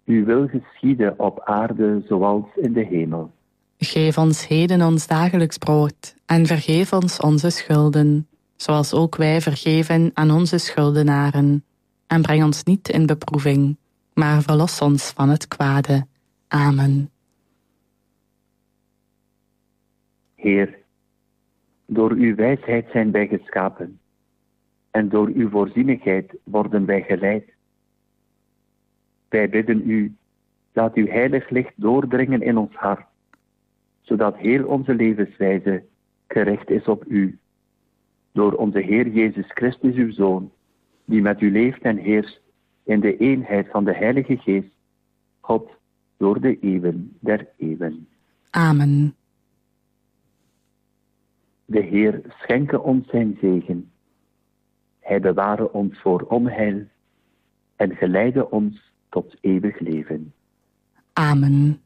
Uw wil geschieden op aarde zoals in de hemel. Geef ons heden ons dagelijks brood en vergeef ons onze schulden, zoals ook wij vergeven aan onze schuldenaren. En breng ons niet in beproeving, maar verlos ons van het kwade. Amen. Heer, door uw wijsheid zijn wij geschapen, en door uw voorzienigheid worden wij geleid. Wij bidden u, laat uw heilig licht doordringen in ons hart, zodat heel onze levenswijze gericht is op u. Door onze Heer Jezus Christus, uw Zoon, die met u leeft en heerst in de eenheid van de Heilige Geest, God, door de eeuwen der eeuwen. Amen. De Heer schenke ons zijn zegen. Hij beware ons voor onheil en geleide ons tot eeuwig leven. Amen.